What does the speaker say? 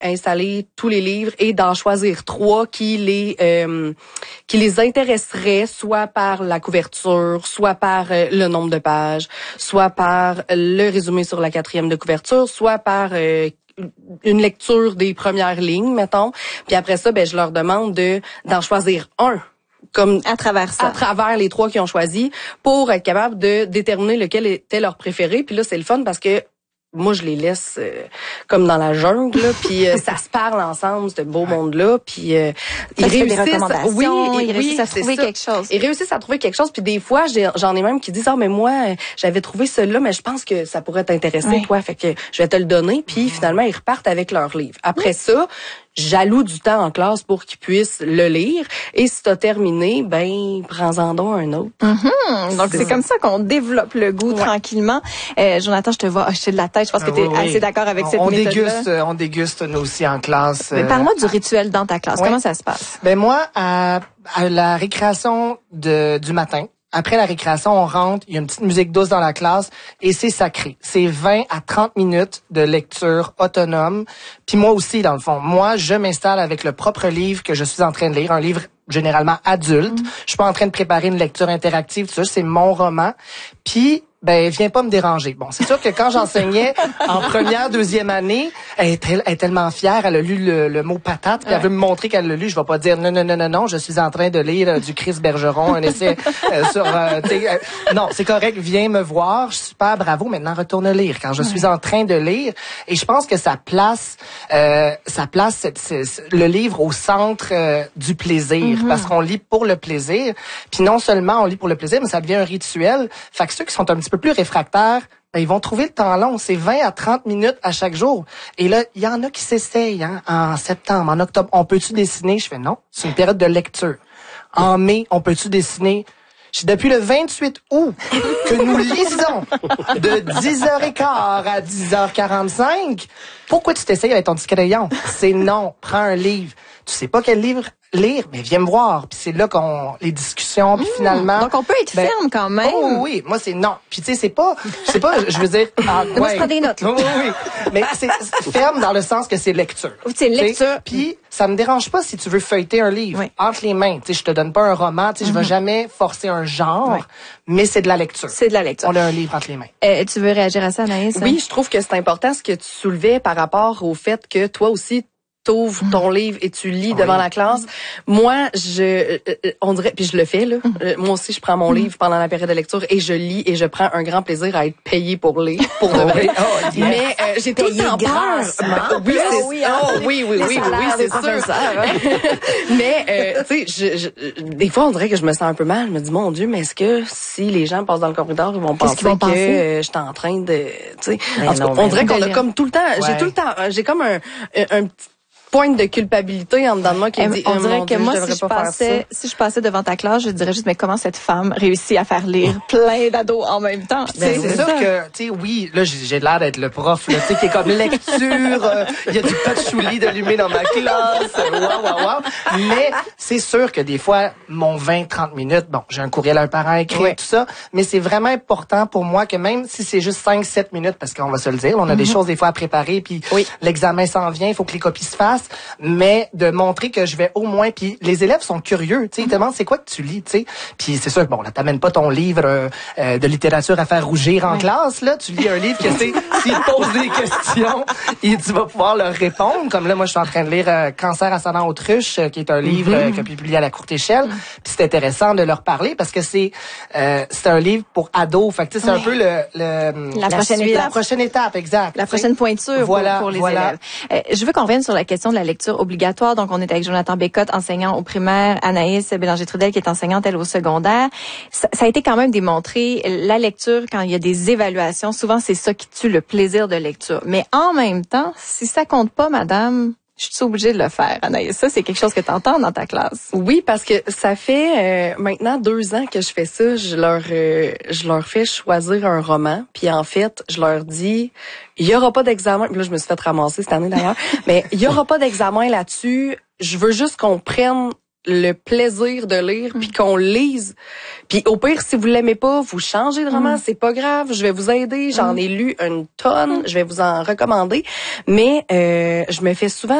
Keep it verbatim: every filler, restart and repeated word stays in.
installer tous les livres et d'en choisir trois qui les euh, qui les intéresseraient, soit par la couverture, soit par euh, le nombre de pages, soit par le résumé sur la quatrième de couverture, soit par euh, une lecture des premières lignes, mettons. Puis après ça, ben je leur demande de d'en choisir un. Comme à travers ça, à travers les trois qu'ils ont choisis, pour être capable de déterminer lequel était leur préféré. Puis là, c'est le fun parce que moi, je les laisse euh, comme dans la jungle, là, puis euh, ça se parle ensemble, ce beau monde-là, puis euh, ils réussissent, des recommandations, oui, ils oui, réussissent à trouver quelque chose. Ils réussissent à trouver quelque chose, puis des fois, j'ai, j'en ai même qui disent, ah, mais moi, j'avais trouvé celui-là, mais je pense que ça pourrait t'intéresser, oui. toi, fait que je vais te le donner, puis finalement, ils repartent avec leur livre. Après oui. ça, j'alloue du temps en classe pour qu'ils puissent le lire. Et si t'as terminé, ben, prends-en donc un autre. Mm-hmm. Donc, c'est, c'est comme ça qu'on développe le goût ouais. tranquillement. Euh, Jonathan, je te vois hocher de la tête. Je pense que tu es ah, oui, assez d'accord avec on, cette on méthode-là. Déguste, on déguste, nous aussi, en classe. Mais parle-moi du rituel dans ta classe. Ouais. Comment ça se passe? Ben, moi, à, à la récréation de, du matin, après la récréation, on rentre, il y a une petite musique douce dans la classe et c'est sacré. C'est vingt à trente minutes de lecture autonome. Puis moi aussi, dans le fond, moi, je m'installe avec le propre livre que je suis en train de lire, un livre généralement adulte. Mm. Je suis pas en train de préparer une lecture interactive, tout ça, c'est mon roman. Puis ben viens pas me déranger. Bon, c'est sûr que quand j'enseignais en première, deuxième année, elle est, elle est tellement fière, elle a lu le, le mot patate, puis ouais. elle veut me montrer qu'elle l'a lu. Je vais pas dire non, non, non, non, non, je suis en train de lire euh, du Chris Bergeron, un essai euh, sur... Euh, euh, non, c'est correct, viens me voir, super, bravo, maintenant retourne lire. Quand je ouais. suis en train de lire, et je pense que ça place, euh, ça place cette, cette, le livre au centre euh, du plaisir, mm-hmm. parce qu'on lit pour le plaisir, puis non seulement on lit pour le plaisir, mais ça devient un rituel. Fait que ceux qui sont un petit peu plus réfractaires, ben, ils vont trouver le temps long. C'est vingt à trente minutes à chaque jour. Et là, il y en a qui s'essayent hein, en septembre, en octobre. On peut-tu dessiner? Je fais non. C'est une période de lecture. En mai, on peut-tu dessiner? Je depuis le vingt-huit août que nous lisons de dix heures quinze à dix heures quarante-cinq. Pourquoi tu t'essayes avec ton petit crayon? C'est non. Prends un livre. Tu sais pas quel livre lire, mais viens me voir. Puis c'est là qu'on les discussions, puis mmh, finalement. Donc on peut être ben, ferme quand même. Oh oui, moi c'est non. Puis tu sais c'est pas, c'est pas, je veux dire. Ah, moi ouais. je prends des notes. Oui, oui, mais c'est ferme dans le sens que c'est lecture. C'est lecture. Puis ça me dérange pas si tu veux feuilleter un livre oui. entre les mains. Tu sais, je te donne pas un roman. Tu sais, mmh. je vais jamais forcer un genre, oui. mais c'est de la lecture. C'est de la lecture. On a un livre entre les mains. Euh, tu veux réagir à ça, Anaïs? Oui, je trouve que c'est important ce que tu soulevais par rapport au fait que toi aussi t'ouvres ton livre et tu lis oui. devant la classe. Moi, je, euh, on dirait, puis je le fais là. Euh, moi aussi, je prends mon livre pendant la période de lecture et je lis et je prends un grand plaisir à être payée pour lire, pour de vrai. Oh, yes. Mais euh, j'ai tout le temps peur. Oui, oh, oui, oh, oui, oui, oui, oui, oui, c'est sûr. Mais euh, tu sais, je, je, des fois, on dirait que je me sens un peu mal. Je me dis, mon Dieu, mais est-ce que si les gens passent dans le corridor, ils vont penser qu'ils vont que euh, je suis en train de, tu sais, on dirait qu'on a comme tout le temps, ouais. j'ai tout le temps, j'ai comme un, un petit pointe de culpabilité en dedans de moi qui dit on dirait oh, que Dieu, moi je si je pas passais si je passais devant ta classe je dirais juste mais comment cette femme réussit à faire lire plein d'ados en même temps. Ben, c'est sûr que tu sais oui là j'ai l'air d'être le prof là tu sais qui est comme lecture il euh, y a du patchouli d'allumé dans ma classe waouh waouh waouh mais c'est sûr que des fois mon vingt trente minutes bon j'ai un courriel à un parent écrit oui. tout ça mais c'est vraiment important pour moi que même si c'est juste cinq sept minutes parce qu'on va se le dire on a mm-hmm. des choses des fois à préparer puis oui. l'examen s'en vient il faut que les copies se fassent mais de montrer que je vais au moins puis les élèves sont curieux tu sais ils te demandent c'est quoi que tu lis tu sais puis c'est sûr que bon là t'amènes pas ton livre euh, euh, de littérature à faire rougir en ouais. classe là tu lis un livre que c'est s'ils posent des questions et tu vas pouvoir leur répondre comme là moi je suis en train de lire euh, Cancer ascendant autruche euh, qui est un livre mm-hmm. euh, qui a publié à la courte échelle mm-hmm. puis c'est intéressant de leur parler parce que c'est euh, c'est un livre pour ados fait que c'est ouais. un peu le, le la, la prochaine suite, étape la prochaine étape exact la prochaine pointure voilà, pour, pour les voilà. élèves euh, je veux qu'on revienne sur la question de la lecture obligatoire. Donc, on est avec Jonathan Bécotte, enseignant au primaire, Anaïs Bélanger-Trudel, qui est enseignante, elle, au secondaire. Ça, ça a été quand même démontré, la lecture, quand il y a des évaluations, souvent, c'est ça qui tue le plaisir de lecture. Mais en même temps, si ça compte pas, madame, je suis obligée de le faire, Anaïs. Ça, c'est quelque chose que tu entends dans ta classe. Oui, parce que ça fait euh, maintenant deux ans que je fais ça. Je leur, euh, je leur fais choisir un roman. Puis en fait, je leur dis, il y aura pas d'examen. Là, je me suis fait ramasser cette année d'ailleurs. Mais il y aura pas d'examen là-dessus. Je veux juste qu'on prenne le plaisir de lire, puis qu'on lise. Puis au pire, si vous l'aimez pas, vous changez de roman, mm. c'est pas grave, je vais vous aider. J'en mm. ai lu une tonne, je vais vous en recommander. Mais euh, je me fais souvent